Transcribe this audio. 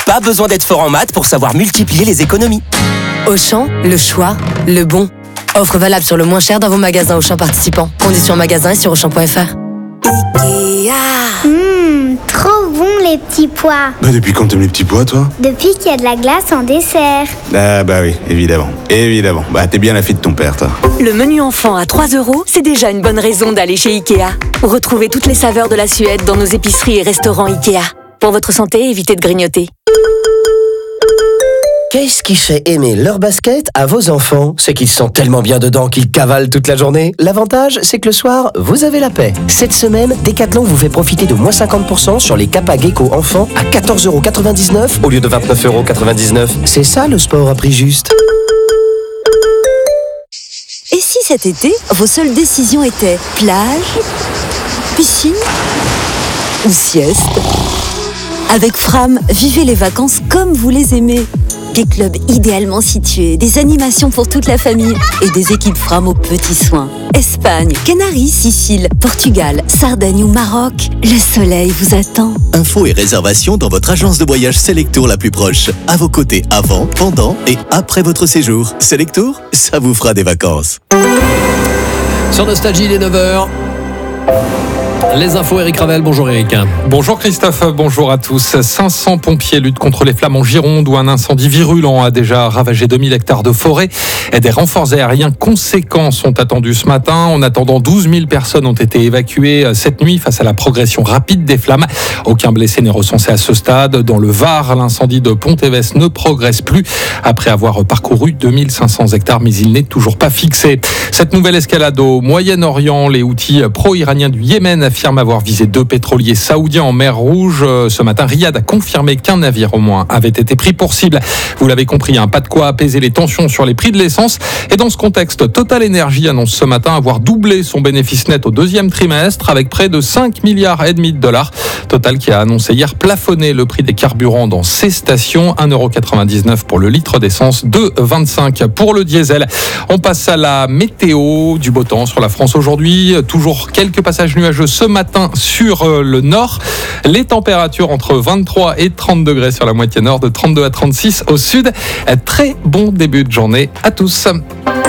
Pas besoin d'être fort en maths pour savoir multiplier les économies. Auchan, le choix, le bon. Offre valable sur le moins cher dans vos magasins Auchan participants. Conditions en magasin et sur Auchan.fr. Ikea. Trop bon les petits pois. Depuis quand t'aimes les petits pois, toi? Depuis qu'il y a de la glace en dessert. Ah bah oui, évidemment. T'es bien la fille de ton père, toi. Le menu enfant à 3 €, c'est déjà une bonne raison d'aller chez Ikea. Retrouvez toutes les saveurs de la Suède dans nos épiceries et restaurants Ikea. Pour votre santé, évitez de grignoter. Qu'est-ce qui fait aimer leur basket à vos enfants? C'est qu'ils sont tellement bien dedans qu'ils cavalent toute la journée. L'avantage, c'est que le soir, vous avez la paix. Cette semaine, Decathlon vous fait profiter de moins 50% sur les Kappa Gecko enfants à 14,99 € au lieu de 29,99 €. C'est ça le sport à prix juste. Et si cet été, vos seules décisions étaient plage, piscine ou sieste? Avec Fram, vivez les vacances comme vous les aimez. Des clubs idéalement situés, des animations pour toute la famille et des équipes Fram aux petits soins. Espagne, Canaries, Sicile, Portugal, Sardaigne ou Maroc, le soleil vous attend. Infos et réservations dans votre agence de voyage Selectour la plus proche. À vos côtés avant, pendant et après votre séjour. Selectour, ça vous fera des vacances. Sur Nostalgie, il est 9h. Les infos, Eric Ravel. Bonjour Eric. Bonjour Christophe, bonjour à tous. 500 pompiers luttent contre les flammes en Gironde où un incendie virulent a déjà ravagé 2000 hectares de forêt. Et des renforts aériens conséquents sont attendus ce matin. En attendant, 12 000 personnes ont été évacuées cette nuit face à la progression rapide des flammes. Aucun blessé n'est recensé à ce stade. Dans le Var, l'incendie de Pont-Évès ne progresse plus après avoir parcouru 2500 hectares, mais il n'est toujours pas fixé. Cette nouvelle escalade au Moyen-Orient, les Houthis pro-iraniens du Yémen affirme avoir visé 2 pétroliers saoudiens en mer Rouge. Ce matin, Riyad a confirmé qu'un navire au moins avait été pris pour cible. Vous l'avez compris, pas de quoi apaiser les tensions sur les prix de l'essence. Et dans ce contexte, Total Energy annonce ce matin avoir doublé son bénéfice net au deuxième trimestre avec près de 5,5 milliards de dollars. Total qui a annoncé hier plafonner le prix des carburants dans ses stations. 1,99 € pour le litre d'essence, 2,25 € pour le diesel. On passe à la météo, du beau temps sur la France aujourd'hui. Toujours quelques passages nuageux ce matin sur le nord. Les températures entre 23 et 30 degrés sur la moitié nord, de 32 à 36 au sud. Très bon début de journée à tous.